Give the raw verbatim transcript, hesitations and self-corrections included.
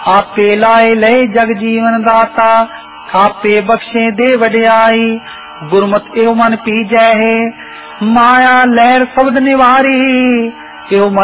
आपे लाए लय जग जीवन दाता, आपे बख्शे दे वड्याई। गुरमत एव मन पीजै है, माया लहर शब्द निवारी। एव मन